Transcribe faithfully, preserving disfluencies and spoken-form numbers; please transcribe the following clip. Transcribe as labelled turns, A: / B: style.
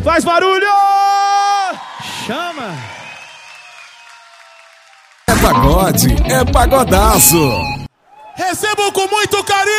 A: Faz barulho! Chama!
B: É pagode, é pagodaço.
A: Recebam com muito carinho